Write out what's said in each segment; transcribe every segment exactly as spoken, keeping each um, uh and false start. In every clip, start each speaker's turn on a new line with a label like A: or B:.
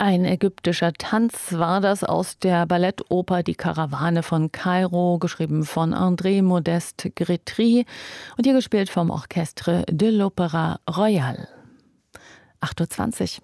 A: Ein ägyptischer Tanz war das aus der Ballettoper Die Karawane von Kairo, geschrieben von André Modeste Grétry und hier gespielt vom Orchestre de l'Opéra Royal. acht Uhr zwanzig.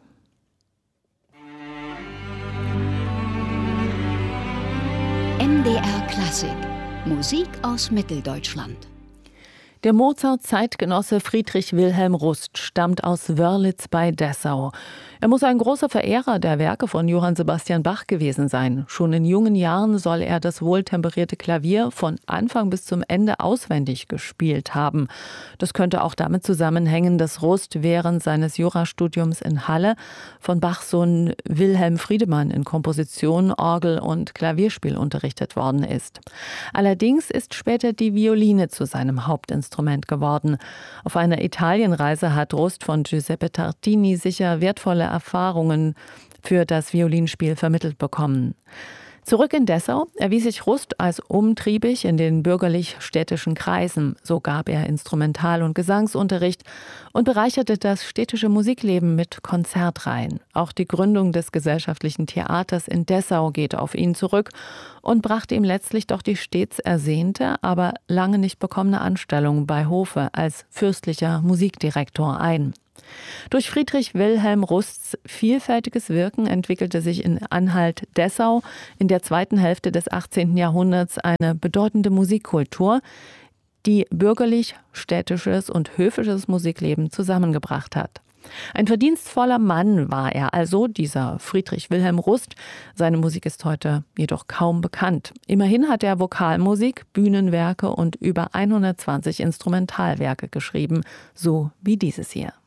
B: M D R Klassik. Musik aus Mitteldeutschland.
A: Der Mozart-Zeitgenosse Friedrich Wilhelm Rust stammt aus Wörlitz bei Dessau. Er muss ein großer Verehrer der Werke von Johann Sebastian Bach gewesen sein. Schon in jungen Jahren soll er das wohltemperierte Klavier von Anfang bis zum Ende auswendig gespielt haben. Das könnte auch damit zusammenhängen, dass Rust während seines Jurastudiums in Halle von Bachs Sohn Wilhelm Friedemann in Komposition, Orgel und Klavierspiel unterrichtet worden ist. Allerdings ist später die Violine zu seinem Hauptinstrument geworden. Auf einer Italienreise hat Rust von Giuseppe Tartini sicher wertvolle Erfahrungen für das Violinspiel vermittelt bekommen. Zurück in Dessau erwies sich Rust als umtriebig in den bürgerlich-städtischen Kreisen. So gab er Instrumental- und Gesangsunterricht und bereicherte das städtische Musikleben mit Konzertreihen. Auch die Gründung des Gesellschaftlichen Theaters in Dessau geht auf ihn zurück und brachte ihm letztlich doch die stets ersehnte, aber lange nicht bekommene Anstellung bei Hofe als fürstlicher Musikdirektor ein. Durch Friedrich Wilhelm Rusts vielfältiges Wirken entwickelte sich in Anhalt-Dessau in der zweiten Hälfte des achtzehnten Jahrhunderts eine bedeutende Musikkultur, die bürgerlich-städtisches und höfisches Musikleben zusammengebracht hat. Ein verdienstvoller Mann war er also, dieser Friedrich Wilhelm Rust. Seine Musik ist heute jedoch kaum bekannt. Immerhin hat er Vokalmusik, Bühnenwerke und über hundertzwanzig Instrumentalwerke geschrieben, so wie dieses hier.